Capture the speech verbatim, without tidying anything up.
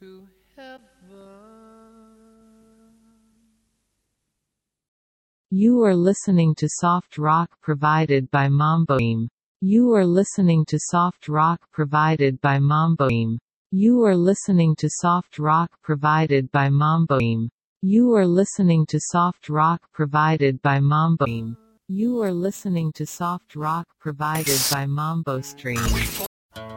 to heaven. You are listening to soft rock provided by Mamboim. You are listening to soft rock provided by Mamboim. You are listening to soft rock provided by Mamboim. You are listening to soft rock provided by Mamboim. You are listening to soft rock provided by Mambo Stream.